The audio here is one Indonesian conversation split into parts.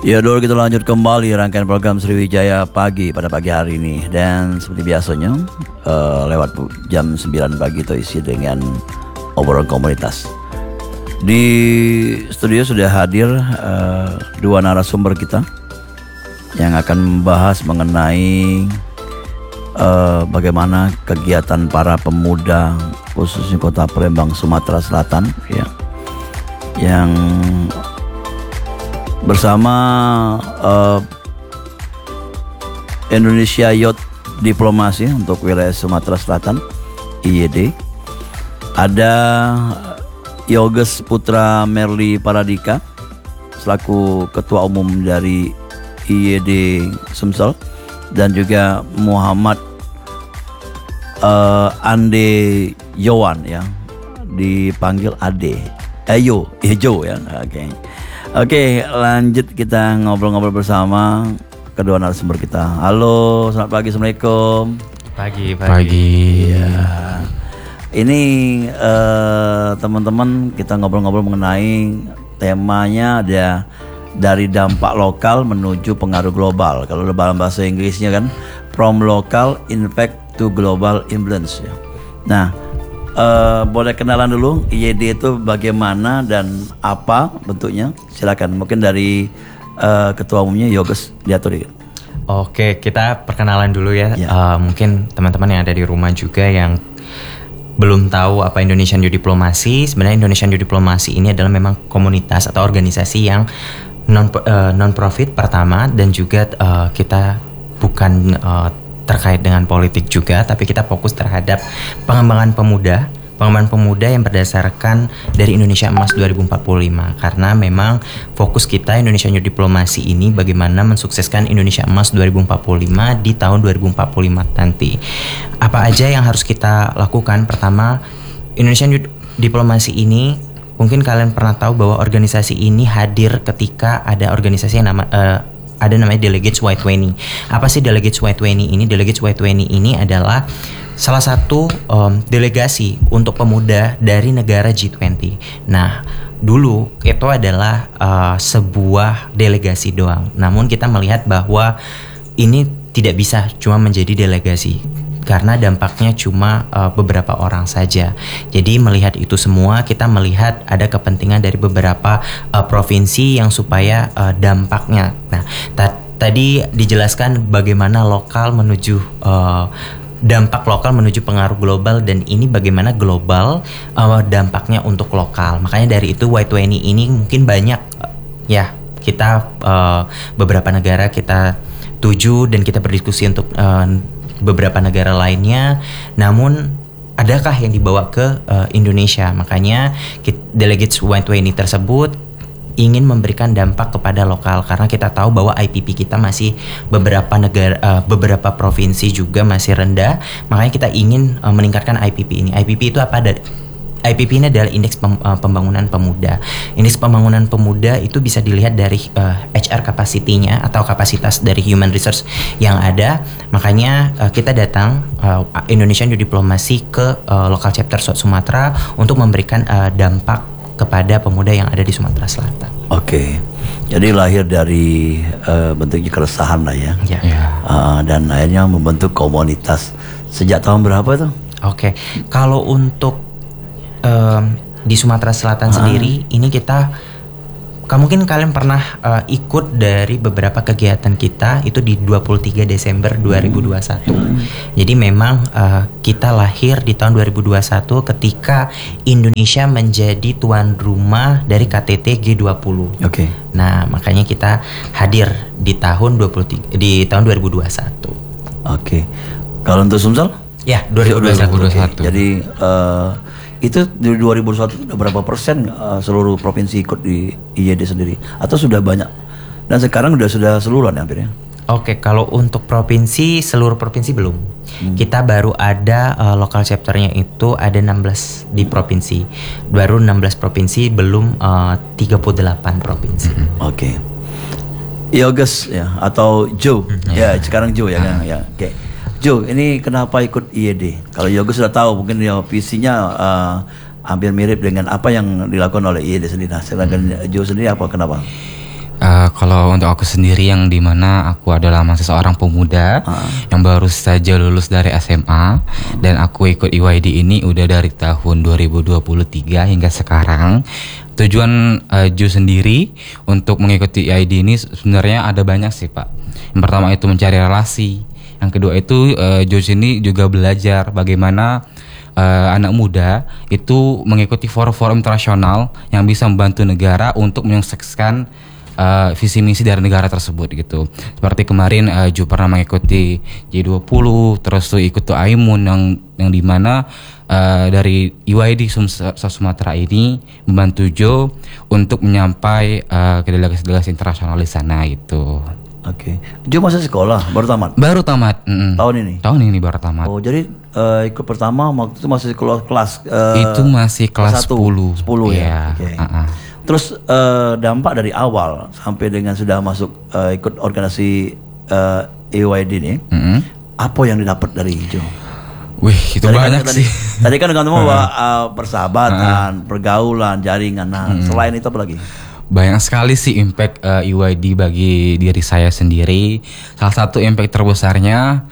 Ya dulu kita lanjut kembali rangkaian program Sriwijaya Pagi pada pagi hari ini. Dan seperti biasanya lewat jam 9 pagi itu isi dengan obrolan komunitas. Di studio sudah hadir dua narasumber kita yang akan membahas mengenai bagaimana kegiatan para pemuda khususnya Kota Palembang, Sumatera Selatan ya, yang bersama Indonesia Youth Diplomasi untuk wilayah Sumatera Selatan IYD. Ada Yoges Putra Merli Paradika selaku Ketua Umum dari IYD Sumsel, dan juga Muhammad Ande Yowan ya, dipanggil Ade Ejo ya. Oke, lanjut kita ngobrol-ngobrol bersama kedua narasumber kita. Halo, selamat pagi, assalamualaikum. Pagi. Ya. Ini teman-teman kita ngobrol-ngobrol mengenai temanya ada dari dampak lokal menuju pengaruh global. Kalau dalam bahasa Inggrisnya kan from local impact to global influence ya. Nah, boleh kenalan dulu IYD itu bagaimana dan apa bentuknya? Silakan, mungkin dari ketua umumnya Yoges diatur. Oke, kita perkenalan dulu ya. Mungkin teman-teman yang ada di rumah juga yang belum tahu apa Indonesian Youth Diplomasi. Sebenarnya Indonesian Youth Diplomasi ini adalah memang komunitas atau organisasi yang non-profit pertama, dan juga kita bukan terkait dengan politik juga, tapi kita fokus terhadap pengembangan pemuda yang berdasarkan dari Indonesia Emas 2045. Karena memang fokus kita Indonesia Youth Diplomasi ini bagaimana mensukseskan Indonesia Emas 2045 di tahun 2045 nanti. Apa aja yang harus kita lakukan? Pertama, Indonesia Youth Diplomasi ini, mungkin kalian pernah tahu bahwa organisasi ini hadir ketika ada organisasi yang namanya Delegates Y20. Apa sih Delegates Y20 ini? Delegates Y20 ini adalah salah satu delegasi untuk pemuda dari negara G20. Nah, dulu itu adalah sebuah delegasi doang. Namun kita melihat bahwa ini tidak bisa cuma menjadi delegasi, karena dampaknya cuma beberapa orang saja. Jadi melihat itu semua, kita melihat ada kepentingan dari beberapa provinsi yang supaya dampaknya. Nah, tadi dijelaskan bagaimana lokal menuju dampak lokal menuju pengaruh global, dan ini bagaimana global dampaknya untuk lokal. Makanya dari itu Y20 ini mungkin banyak ya, kita beberapa negara kita tuju dan kita berdiskusi untuk beberapa negara lainnya. Namun adakah yang dibawa ke Indonesia? Makanya Delegates Y20 tersebut ingin memberikan dampak kepada lokal, karena kita tahu bahwa IPP kita masih beberapa provinsi juga masih rendah. Makanya kita ingin meningkatkan IPP ini. IPP itu apa? IPP ini adalah Indeks Pembangunan Pemuda. Indeks Pembangunan Pemuda itu bisa dilihat dari HR capacity-nya atau kapasitas dari human resource yang ada. Makanya kita datang Indonesian Youth Diplomasi ke lokal chapter Sumatera untuk memberikan dampak kepada pemuda yang ada di Sumatera Selatan. Oke, jadi lahir dari bentuknya keresahan lah ya. Dan akhirnya membentuk komunitas. Sejak tahun berapa tuh? Oke, kalau untuk di Sumatera Selatan sendiri ini kita mungkin kalian pernah ikut dari beberapa kegiatan kita itu di 23 Desember 2021. Jadi memang kita lahir di tahun 2021 ketika Indonesia menjadi tuan rumah dari KTT G20. Oke. Nah, makanya kita hadir di tahun 2021. Oke. Kalau untuk Sumsel? Ya, 2021. Jadi itu di 2021 berapa persen seluruh provinsi ikut di IYD sendiri, atau sudah banyak? Dan sekarang sudah seluruhan hampir ya? Oke, kalau untuk provinsi, seluruh provinsi belum. Kita baru ada lokal chapternya itu ada 16 di provinsi. Baru 16 provinsi, belum 38 provinsi. Oke. Yoges ya, atau Joe. Ya, sekarang Joe ya. Oke. Joe, ini kenapa ikut IYD? Kalau Yoga sudah tahu, mungkin ya visinya hampir mirip dengan apa yang dilakukan oleh IYD sendiri. Nah, sedangkan Joe sendiri apa? Kenapa? Kalau untuk aku sendiri yang dimana aku adalah masih seorang pemuda yang baru saja lulus dari SMA dan aku ikut EYD ini udah dari tahun 2023 hingga sekarang. Tujuan Ju sendiri untuk mengikuti EYD ini sebenarnya ada banyak sih Pak. Yang pertama itu mencari relasi. Yang kedua itu Ju sini juga belajar bagaimana anak muda itu mengikuti forum-forum internasional yang bisa membantu negara untuk menyukseskan visi misi dari negara tersebut gitu. Seperti kemarin Ju pernah mengikuti G20, terus tuh ikut tuh Aimun yang dimana dari EYD Sumatera ini membantu Jo untuk menyampai ke delegasi-delegasi internasional di sana gitu. Oke. Jo masih sekolah, baru tamat? Baru tamat. Tahun ini? Tahun ini baru tamat. Oh, jadi ikut pertama waktu itu masih kelas itu masih kelas 10. 10 ya. Okay. Terus dampak dari awal sampai dengan sudah masuk ikut organisasi EYD ini, apa yang didapat dari Jo? Wih, itu banyak sih. Tadi kan kamu bahwa persahabatan, pergaulan, jaringan. Nah, selain itu apa lagi? Banyak sekali sih impact EYD bagi diri saya sendiri. Salah satu impact terbesarnya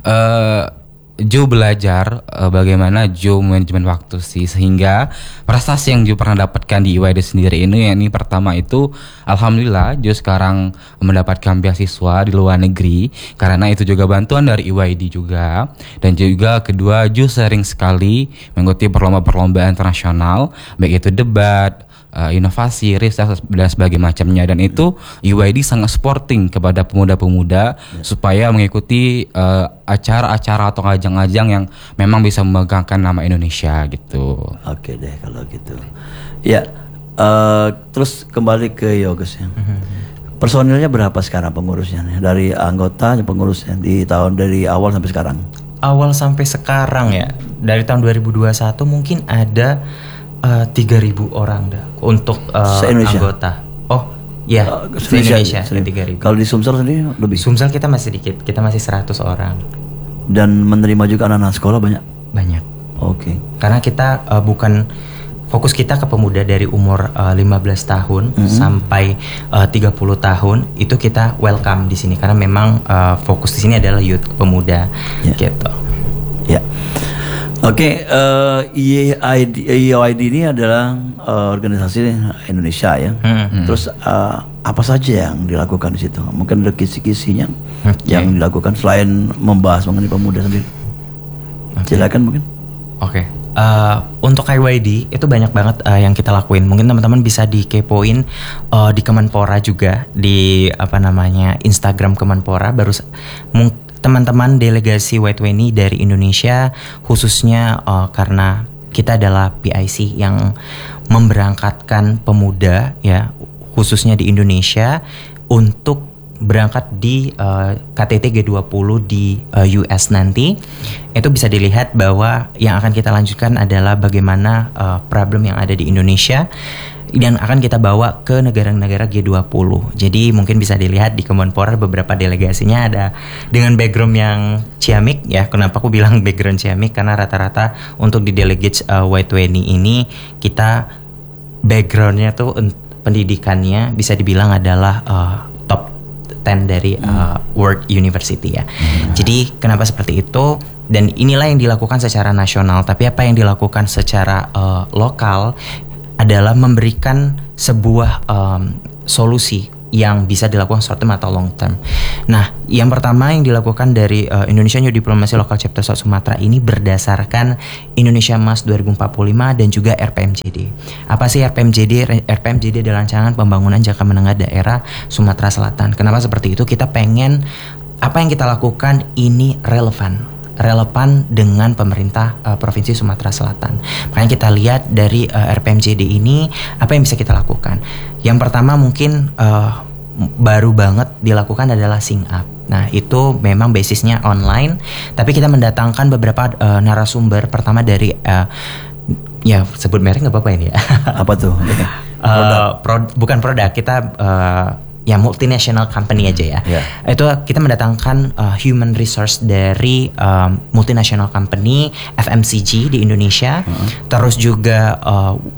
Jo belajar bagaimana Jo manajemen waktu sih, sehingga prestasi yang Jo pernah dapatkan di EYD sendiri ini pertama itu alhamdulillah Jo sekarang mendapatkan beasiswa di luar negeri karena itu juga bantuan dari EYD juga. Dan juga kedua Jo sering sekali mengikuti perlombaan internasional baik itu debat, inovasi, riset dan sebagainya macamnya, dan itu EYD sangat supporting kepada pemuda-pemuda supaya mengikuti acara-acara atau ajang-ajang yang memang bisa membanggakan nama Indonesia gitu. Oke deh kalau gitu. Ya, terus kembali ke Yoges ya. Personilnya berapa sekarang pengurusnya nih? Dari anggota pengurusnya di tahun dari awal sampai sekarang? Awal sampai sekarang ya, dari tahun 2021 mungkin ada 3.000 orang dah untuk anggota. Oh, ya, se-Indonesia 3.000. Kalau di Sumsel sendiri lebih? Sumsel kita masih sedikit, kita masih 100 orang. Dan menerima juga anak-anak sekolah banyak? Banyak. Oke. Karena kita bukan fokus kita ke pemuda dari umur 15 tahun sampai 30 tahun itu kita welcome di sini karena memang fokus di sini adalah youth, pemuda gitu. Ya. Oke, EYD ini adalah organisasi Indonesia ya. Terus apa saja yang dilakukan di situ? Mungkin ada kisi-kisinya yang dilakukan selain membahas mengenai pemuda sendiri. Silakan mungkin. Oke. Untuk EYD itu banyak banget yang kita lakuin. Mungkin teman-teman bisa dikepoin di Kemenpora juga, di Instagram Kemenpora. Teman-teman delegasi Y20 dari Indonesia khususnya karena kita adalah PIC yang memberangkatkan pemuda ya khususnya di Indonesia untuk berangkat di KTT G20 di US nanti. Itu bisa dilihat bahwa yang akan kita lanjutkan adalah bagaimana problem yang ada di Indonesia dan akan kita bawa ke negara-negara G20. Jadi mungkin bisa dilihat di Kemenpora beberapa delegasinya ada dengan background yang ciamik ya. Kenapa aku bilang background ciamik? Karena rata-rata untuk di delegates Y20 ini kita backgroundnya tuh pendidikannya bisa dibilang adalah top 10 dari World University ya. Jadi kenapa seperti itu? Dan inilah yang dilakukan secara nasional. Tapi apa yang dilakukan secara lokal adalah memberikan sebuah solusi yang bisa dilakukan short term atau long term. Nah, yang pertama yang dilakukan dari Indonesian Youth Diplomacy Local Chapter South Sumatra ini berdasarkan Indonesia Mas 2045 dan juga RPMJD. Apa sih RPMJD? RPMJD adalah rancangan pembangunan jangka menengah daerah Sumatera Selatan. Kenapa seperti itu? Kita pengen apa yang kita lakukan ini relevan dengan pemerintah Provinsi Sumatera Selatan. Makanya kita lihat dari RPMJD ini apa yang bisa kita lakukan. Yang pertama mungkin baru banget dilakukan adalah Sing Up. Nah itu memang basisnya online, tapi kita mendatangkan beberapa narasumber. Pertama dari ya sebut merek nggak apa-apa ini ya. Apa tuh? Bukan produk, kita ya multinational company aja ya. Itu kita mendatangkan human resource dari multinational company FMCG di Indonesia. Terus juga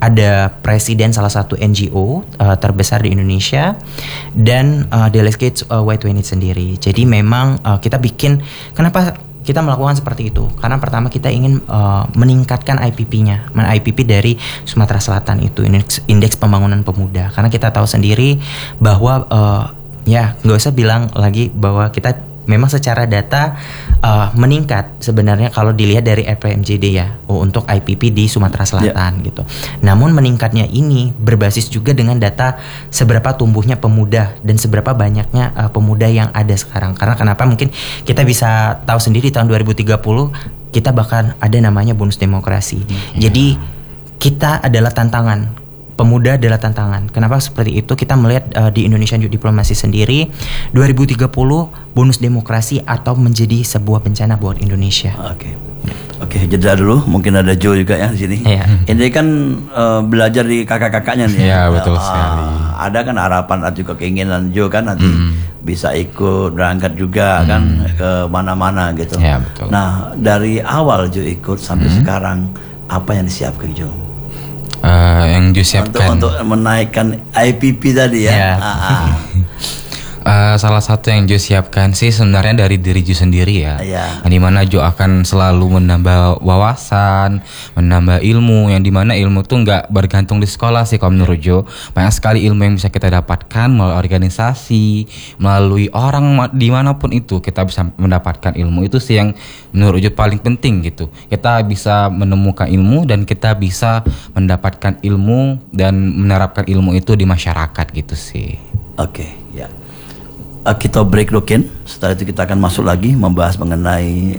ada presiden salah satu NGO terbesar di Indonesia dan delegates Y20 sendiri. Jadi memang kita bikin, kenapa kita melakukan seperti itu? Karena pertama kita ingin meningkatkan IPP-nya, IPP dari Sumatera Selatan itu, indeks pembangunan pemuda. Karena kita tahu sendiri bahwa ya nggak usah bilang lagi bahwa kita memang secara data meningkat sebenarnya kalau dilihat dari RPMJD ya untuk IPP di Sumatera Selatan gitu. Namun meningkatnya ini berbasis juga dengan data seberapa tumbuhnya pemuda dan seberapa banyaknya pemuda yang ada sekarang. Karena kenapa mungkin kita bisa tahu sendiri tahun 2030 kita bahkan ada namanya bonus demokrasi. Jadi kita adalah tantangan. Pemuda adalah tantangan. Kenapa seperti itu? Kita melihat di Indonesian Youth Diplomacy sendiri 2030 bonus demokrasi atau menjadi sebuah bencana buat Indonesia. Oke, jeda dulu. Mungkin ada Joe juga ya di sini. Ini kan belajar di kakak-kakaknya nih. Iya, betul sekali. Ada kan harapan atau juga keinginan Joe kan nanti bisa ikut berangkat juga kan ke mana-mana gitu. Iya, betul. Nah, dari awal Joe ikut sampai sekarang apa yang disiapkan Joe? Yang disiapkan untuk menaikkan IPP tadi ya. Salah satu yang Jo siapkan sih sebenarnya dari diri Jo sendiri ya. Yang dimana Jo akan selalu menambah wawasan, menambah ilmu. Yang dimana ilmu tuh nggak bergantung di sekolah sih kalau menurut Jo. Banyak sekali ilmu yang bisa kita dapatkan melalui organisasi, melalui orang dimanapun itu kita bisa mendapatkan ilmu. Itu sih yang menurut Jo paling penting gitu. Kita bisa menemukan ilmu dan kita bisa mendapatkan ilmu dan menerapkan ilmu itu di masyarakat gitu sih. Oke, ya. Kita break dulu Ken. Setelah itu kita akan masuk lagi membahas mengenai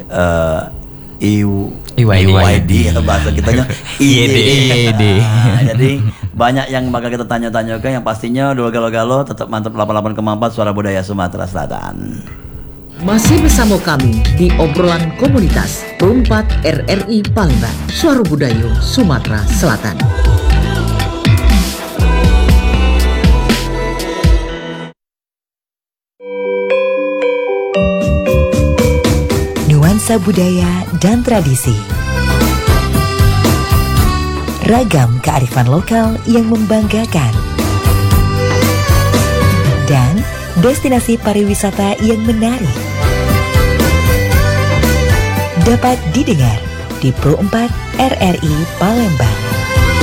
EYD bahasa kitanya IED. Jadi banyak yang bakal kita tanya-tanyakan, yang pastinya dua galo-galo tetap mantap 88,4 Suara Budaya Sumatera Selatan. Masih bersama kami di obrolan komunitas Pro 4 RRI Palembang, Suara Budaya Sumatera Selatan. Nuansa budaya dan tradisi, ragam kearifan lokal yang membanggakan, dan destinasi pariwisata yang menarik dapat didengar di Pro 4 RRI Palembang.